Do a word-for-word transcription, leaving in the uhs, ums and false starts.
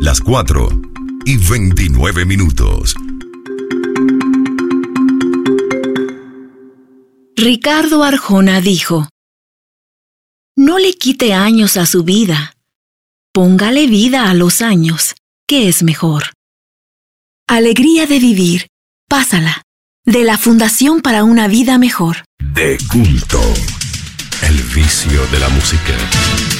Las cuatro y veintinueve minutos. Ricardo Arjona dijo: no le quite años a su vida, póngale vida a los años, que es mejor. Alegría de vivir, pásala, de la Fundación para una Vida Mejor. De culto, el vicio de la música.